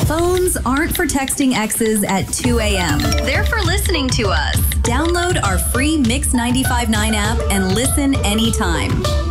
Phones aren't for texting exes at 2 a.m. They're for listening to us. Download our free Mix 95.9 app and listen anytime.